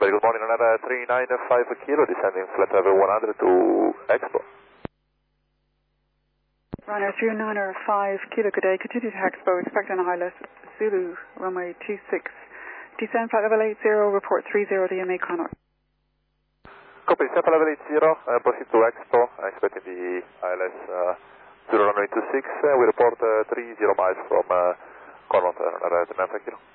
Very good morning, runner 395 kilo, descending flat level 100 to Expo. Runner 395 kilo, good day, continue to Expo, expecting a high-less Zulu, runway 26. Descend flight level 80, report 30 DMA Conor. Copy, descend flight level 80, proceed to Expo, expecting the ILS 0 runway 26, we report 30 miles from Conor, runner 395 kilo.